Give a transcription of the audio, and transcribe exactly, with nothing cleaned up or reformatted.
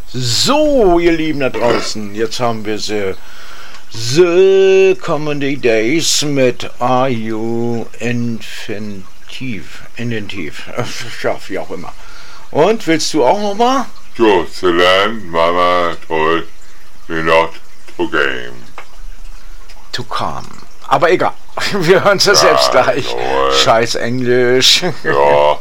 So, ihr Lieben da draußen, jetzt haben wir sie. The Comedy Days mit Are You Infinitiv? Intentiv. Ja, wie auch immer. Und willst du auch nochmal? To land, Mama told me not to game. To come. Aber egal. Wir hören es ja selbst gleich. Jawohl. Scheiß Englisch. Ja.